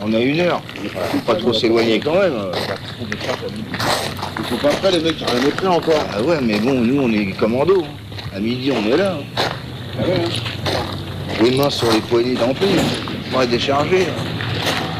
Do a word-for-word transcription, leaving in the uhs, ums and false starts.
On a une heure. Faut pas trop s'éloigner quand même. Ils sont pas prêts, les mecs, rien n'est prêt encore. Ah ouais, mais bon, nous, on est commando. À midi, on est là. Ah ouais, hein. Les mains sur les poignées d'ampli. On va décharger.